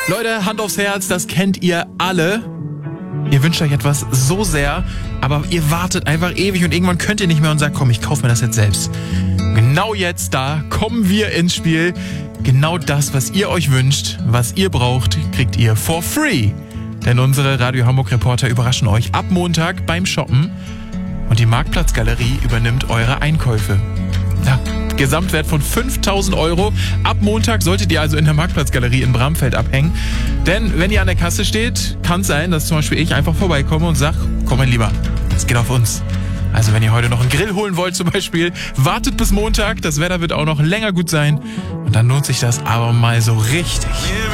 Leute, Hand aufs Herz, das kennt ihr alle. Ihr wünscht euch etwas so sehr, aber ihr wartet einfach ewig und irgendwann könnt ihr nicht mehr und sagt, komm, ich kaufe mir das jetzt selbst. Genau jetzt, da kommen wir ins Spiel. Genau das, was ihr euch wünscht, was ihr braucht, kriegt ihr for free. Denn unsere Radio Hamburg Reporter überraschen euch ab Montag beim Shoppen und die Marktplatzgalerie übernimmt eure Einkäufe. Ja, Gesamtwert von 5.000 €. Ab Montag solltet ihr also in der Marktplatzgalerie in Bramfeld abhängen. Denn wenn ihr an der Kasse steht, kann es sein, dass zum Beispiel ich einfach vorbeikomme und sage, komm mein Lieber, das geht auf uns. Also wenn ihr heute noch einen Grill holen wollt zum Beispiel, wartet bis Montag, das Wetter wird auch noch länger gut sein. Und dann lohnt sich das aber mal so richtig.